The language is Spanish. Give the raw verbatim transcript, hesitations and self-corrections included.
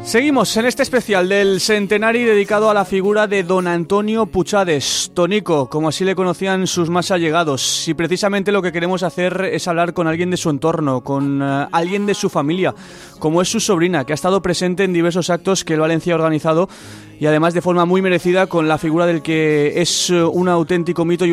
Seguimos en este especial del centenari dedicado a la figura de don Antonio Puchades, Tonico, como así le conocían sus más allegados. Y precisamente lo que queremos hacer es hablar con alguien de su entorno, con uh, alguien de su familia, como es su sobrina, que ha estado presente en diversos actos que el Valencia ha organizado y además de forma muy merecida con la figura del que es uh, un auténtico mito y